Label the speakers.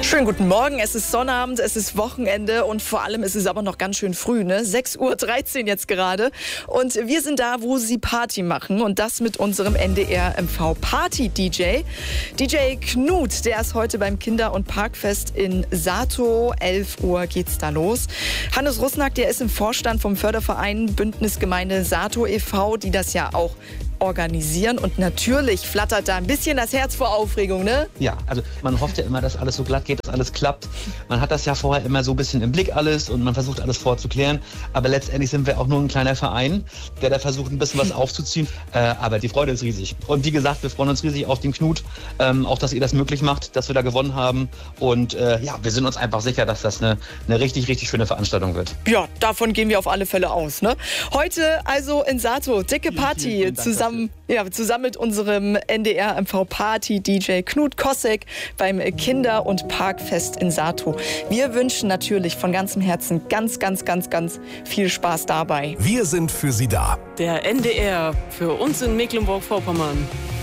Speaker 1: Schönen guten Morgen, es ist Sonnabend, es ist Wochenende und vor allem ist es aber noch ganz schön früh, ne? 6:13 Uhr jetzt gerade. Und wir sind da, wo sie Party machen und das mit unserem NDR MV Party DJ. DJ Knut, der ist heute beim Kinder- und Parkfest in Sato. 11 Uhr geht's da los. Hannes Rusnack, der ist im Vorstand vom Förderverein Bündnisgemeinde Sato e.V., die das ja auch organisieren und natürlich flattert da ein bisschen das Herz vor Aufregung, ne?
Speaker 2: Ja, also man hofft ja immer, dass alles so glatt geht, dass alles klappt. Man hat das ja vorher immer so ein bisschen im Blick alles und man versucht alles vorzuklären. Aber letztendlich sind wir auch nur ein kleiner Verein, der da versucht ein bisschen was aufzuziehen. Aber die Freude ist riesig. Und wie gesagt, wir freuen uns riesig auf den Knut, auch dass ihr das möglich macht, dass wir da gewonnen haben. Und ja, wir sind uns einfach sicher, dass das eine richtig, richtig schöne Veranstaltung wird.
Speaker 1: Ja, davon gehen wir auf alle Fälle aus, ne? Heute also in Sato, dicke Party zusammen mit unserem NDR MV Party DJ Knut Kossek beim Kinder- und Parkfest in Sato. Wir wünschen natürlich von ganzem Herzen ganz viel Spaß dabei.
Speaker 3: Wir sind für Sie da.
Speaker 4: Der NDR für uns in Mecklenburg-Vorpommern.